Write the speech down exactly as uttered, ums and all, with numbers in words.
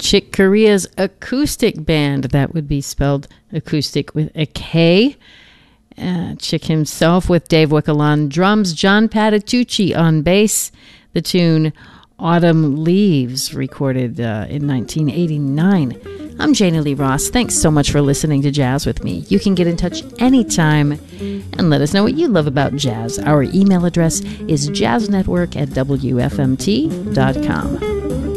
Chick Corea's acoustic band. That would be spelled acoustic with a K. Uh, Chick himself with Dave Wickel on drums, John Patitucci on bass. The tune Autumn Leaves, recorded uh, in nineteen eighty-nine. I'm Janie Lee Ross. Thanks so much for listening to Jazz with me. You can get in touch anytime and let us know what you love about jazz. Our email address is jazznetwork at w f m t dot com.